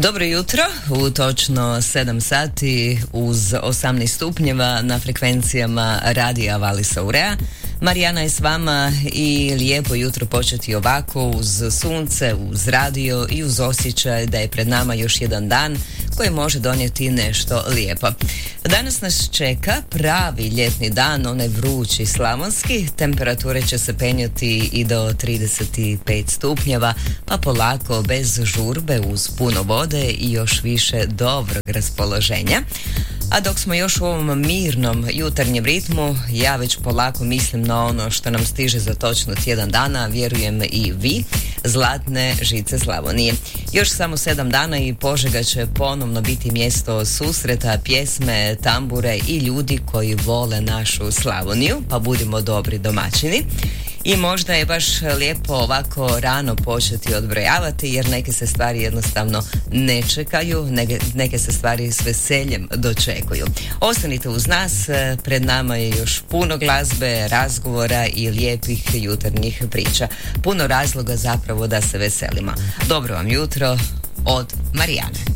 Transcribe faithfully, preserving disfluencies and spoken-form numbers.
Dobro jutro, u točno sedam sati uz osamnaest stupnjeva na frekvencijama radija Vallis Aurea. Marijana je s vama i lijepo jutro početi ovako uz sunce, uz radio i uz osjećaj da je pred nama još jedan dan koji može donijeti nešto lijepo. Danas nas čeka pravi ljetni dan, onaj vrući slavonski. Temperature će se penjati i do trideset pet stupnjeva, pa polako, bez žurbe, uz puno vode i još više dobrog raspoloženja. A dok smo još u ovom mirnom jutarnjem ritmu, ja već polako mislim na ono što nam stiže za točno tjedan dana, vjerujem i vi, Zlatne žice Slavonije. Još samo sedam dana i Požega će ponovno biti mjesto susreta, pjesme, tambure i ljudi koji vole našu Slavoniju, pa budimo dobri domaćini. I možda je baš lijepo ovako rano početi odbrojavati, jer neke se stvari jednostavno ne čekaju, neke, neke se stvari s veseljem dočekuju. Ostanite uz nas, pred nama je još puno glazbe, razgovora i lijepih jutarnjih priča. Puno razloga zapravo da se veselimo. Dobro vam jutro od Marijane.